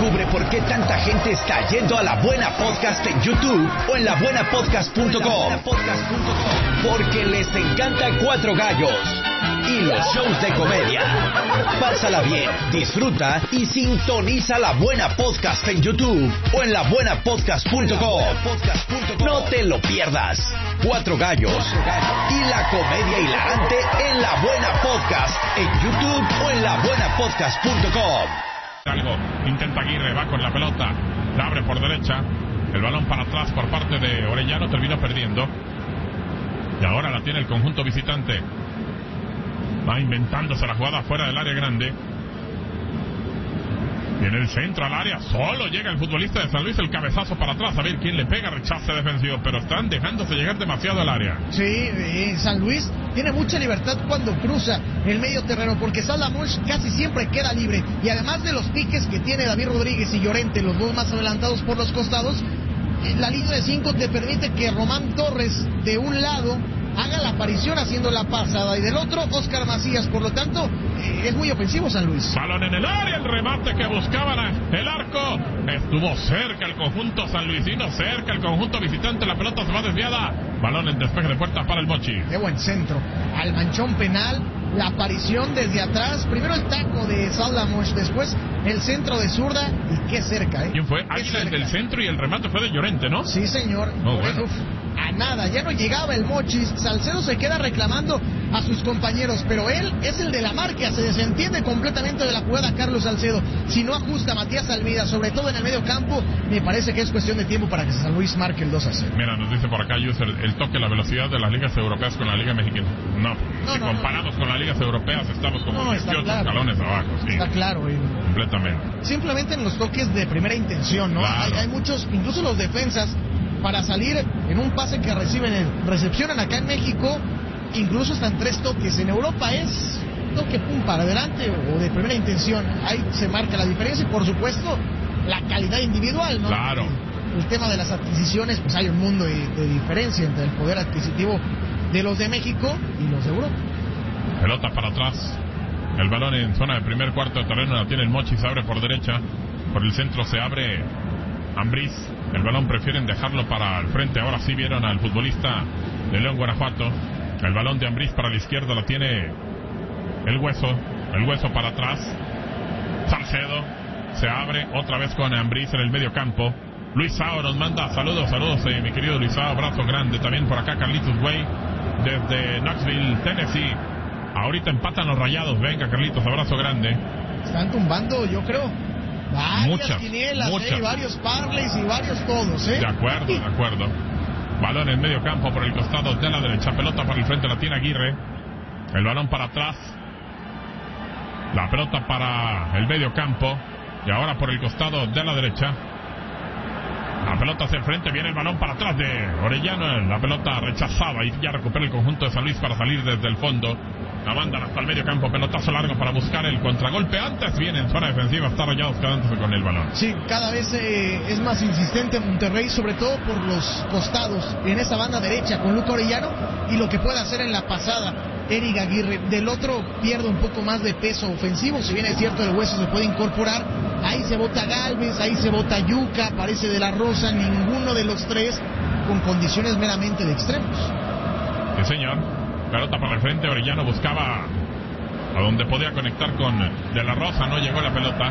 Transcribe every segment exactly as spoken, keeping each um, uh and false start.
Descubre por qué tanta gente está yendo a La Buena Podcast en YouTube o en la buena podcast punto com. Porque les encanta Cuatro Gallos y los shows de comedia. Pásala bien, disfruta y sintoniza La Buena Podcast en YouTube o en la buena podcast punto com. No te lo pierdas. Cuatro Gallos y la comedia hilarante en La Buena Podcast en YouTube o en la buena podcast punto com. Algo, intenta Aguirre, va con la pelota, la abre por derecha, el balón para atrás por parte de Orellano, terminó perdiendo y ahora la tiene el conjunto visitante. Va inventándose la jugada fuera del área grande. Viene el centro al área, solo llega el futbolista de San Luis, el cabezazo para atrás, a ver quién le pega, rechace defensivo, pero están dejándose llegar demasiado al área. Sí, eh, San Luis tiene mucha libertad cuando cruza el medio terreno, porque Salamush casi siempre queda libre, y además de los piques que tiene David Rodríguez y Llorente, los dos más adelantados por los costados, la línea de cinco te permite que Román Torres de un lado haga la aparición haciendo la pasada y del otro Oscar Macías, por lo tanto eh, es muy ofensivo San Luis. Balón en el área, el remate que buscaban el arco, estuvo cerca el conjunto sanluisino, cerca el conjunto visitante, la pelota se va desviada, balón en despeje de puerta para el Mochi. Qué buen centro, al manchón penal, la aparición desde atrás, primero el taco de Salamush, después el centro de zurda y qué cerca, ¿eh? ¿Quién fue? Águila el del centro y el remate fue de Llorente, ¿no? Sí, señor. Oh, bueno. Uf, a nada, ya no llegaba el Mochis. Salcedo se queda reclamando a sus compañeros, pero él es el de la marca, se desentiende completamente de la jugada Carlos Salcedo. Si no ajusta a Matías Almeida, sobre todo en el medio campo, me parece que es cuestión de tiempo para que San Luis marque el dos a cero. Mira, nos dice por acá User, el toque, la velocidad de las ligas europeas con la liga mexicana. No, no si no, comparamos no. con las ligas europeas estamos como no, dieciocho claro. escalones abajo. Sí. Está claro. Eh. Completamente. Simplemente en los toques de primera intención, ¿no? Claro. Hay, hay muchos, incluso los defensas, para salir en un pase que reciben, recepcionan acá en México, incluso están tres toques. En Europa es toque pum para adelante o de primera intención. Ahí se marca la diferencia y por supuesto la calidad individual, ¿no? Claro. El, el tema de las adquisiciones, pues hay un mundo de, de diferencia entre el poder adquisitivo de los de México y los de Europa. Pelota para atrás. El balón en zona de primer cuarto de terreno la tiene el Mochi, se abre por derecha. Por el centro se abre Ambriz. El balón prefieren dejarlo para el frente. Ahora sí vieron al futbolista de León, Guanajuato. El balón de Ambriz para la izquierda la tiene el Hueso. El Hueso para atrás. Salcedo se abre otra vez con Ambriz en el medio campo. Luis Sao nos manda saludos, saludos eh, mi querido Luis Sao, abrazo grande. También por acá Carlitos Way desde Knoxville, Tennessee. Ahorita empatan los Rayados. Venga Carlitos, abrazo grande. Están tumbando, yo creo, varias muchas, quinielas, muchas. ¿eh? Y varios parlays y varios todos, ¿eh? De acuerdo, de acuerdo. Balón en medio campo por el costado de la derecha. Pelota para el frente, la tiene Aguirre. El balón para atrás. La pelota para el medio campo. Y ahora por el costado de la derecha. La pelota hacia el frente, viene el balón para atrás de Orellano. La pelota rechazada y ya recupera el conjunto de San Luis para salir desde el fondo. La mandan hasta el medio campo, pelotazo largo para buscar el contragolpe. Antes viene en zona defensiva, está Rayados quedándose con el balón. Sí, cada vez eh, es más insistente Monterrey, sobre todo por los costados, en esa banda derecha con Luca Orellano y lo que puede hacer en la pasada Eric Aguirre. Del otro pierde un poco más de peso ofensivo, si bien es cierto el Hueso se puede incorporar. Ahí se bota Galvez, ahí se bota Yuca, aparece De La Rosa, ninguno de los tres con condiciones meramente de extremos. Sí, señor. Pelota para el frente, Orellano buscaba a donde podía conectar con De La Rosa, no llegó la pelota.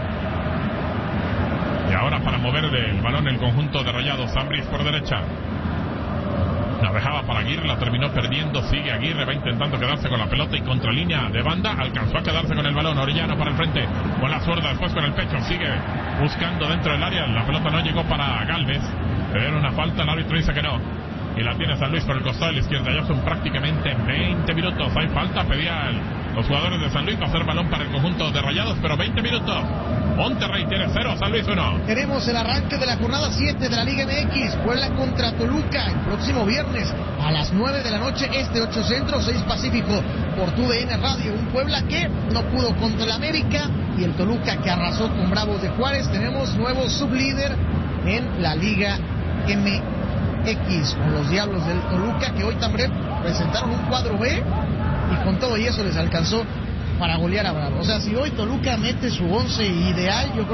Y ahora para mover el balón el conjunto de Rayados, Ambriz por derecha. La dejaba para Aguirre, la terminó perdiendo, sigue Aguirre, va intentando quedarse con la pelota y contra línea de banda, alcanzó a quedarse con el balón, Orellano para el frente, con la zurda, después con el pecho, sigue buscando dentro del área, la pelota no llegó para Galvez, era una falta, el árbitro dice que no. Y la tiene San Luis por el costado de la izquierda. Ya son prácticamente veinte minutos. Hay falta, pedían los jugadores de San Luis para hacer balón para el conjunto de Rayados, pero veinte minutos. Monterrey tiene cero, San Luis uno. Tenemos el arranque de la jornada siete de la Liga M X. Puebla contra Toluca el próximo viernes a las nueve de la noche, este ocho Centro, seis Pacífico, por tu D N Radio. Un Puebla que no pudo contra el América y el Toluca que arrasó con Bravos de Juárez. Tenemos nuevo sublíder en la Liga M X con los Diablos del Toluca, que hoy también presentaron un cuadro B y con todo y eso les alcanzó para golear a Bravos. O sea, si hoy Toluca mete su once ideal, yo creo